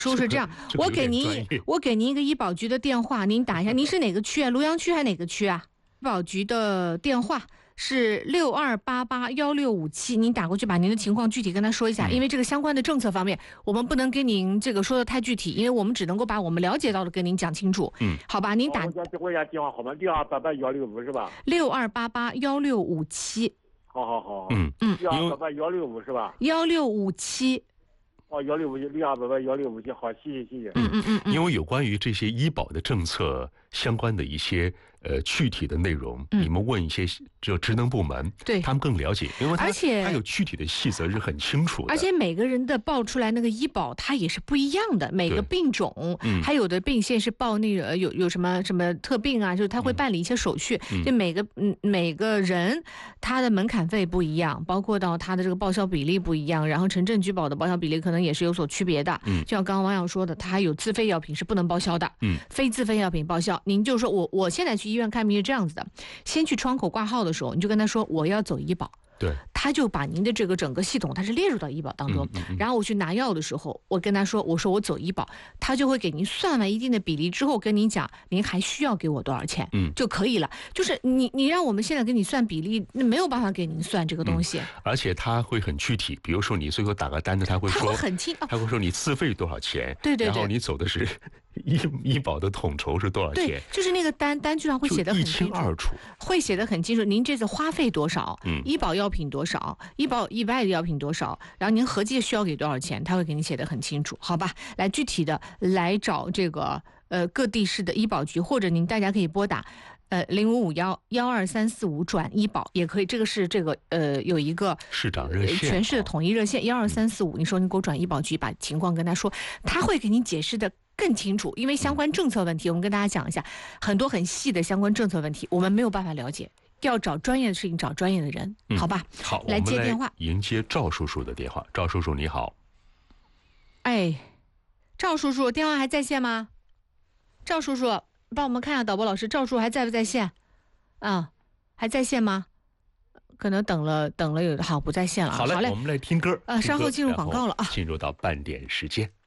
说是这样，我给您一个医保局的电话，您打一下。您是哪个区啊？庐阳区还是哪个区啊？医保局的电话是62881657，您打过去把您的情况具体跟他说一下，因为这个相关的政策方面，我们不能跟您这个说的太具体，因为我们只能够把我们了解到的跟您讲清楚。好吧，您打。 我一下电话号码62881655是吧 ？62881657。 好。62881655是吧 ？1657。 1657，好，谢谢。 因为有关于这些医保的政策相关的一些具体的内容，你们问一些这职能部门， 对他们更了解，因为而且它有具体的细则是很清楚的。 而且每个人的报出来那个医保它也是不一样的，每个病种，还有的病线是报那个有什么特病啊，就是他会办理一些手续，就每个人他的门槛费不一样，包括到他的这个报销比例不一样，然后城镇居保的报销比例可能也是有所区别的。就像刚刚王阳说的，他还有自费药品是不能报销的，非自费药品报销。您就说我现在去医院看病是这样子的，先去窗口挂号的时候，你就跟他说我要走医保。 对， 他就把您的这个整个系统，它是列入到医保当中。然后我去拿药的时候，我跟他说，我说我走医保，他就会给您算完一定的比例之后，跟您讲，您还需要给我多少钱，就可以了。就是你让我们现在给你算比例，那没有办法给您算这个东西。 而且他会很具体，比如说你最后打个单子，他会说很清， 他会说你自费多少钱， 对， 然后你走的是医保的统筹是多少钱， 对，就是那个单据上会写得很清楚， 一清二楚， 会写得很清楚。您这次花费多少？医保药品多少？医保以外的药品多少？然后您合计需要给多少钱？他会给你写得很清楚，好吧？来具体的来找这个各地市的医保局，或者大家可以拨打0551-12345转医保也可以。这个是这个有一个市长热线， 全市的统一热线12345，你说你给我转医保局，把情况跟他说，他会给你解释的更清楚。因为相关政策问题，我们跟大家讲一下，很多很细的相关政策问题，我们没有办法了解。要找专业的事情，找专业的人，好吧？ 好， 来接电话， 迎接赵叔叔的电话。赵叔叔你好。 赵叔叔，电话还在线吗？赵叔叔，帮我们看一下导播老师，赵叔还在不在线？还在线吗？可能等了好不在线了。 好嘞，我们来听歌。 稍后进入广告了啊， 进入到半点时间。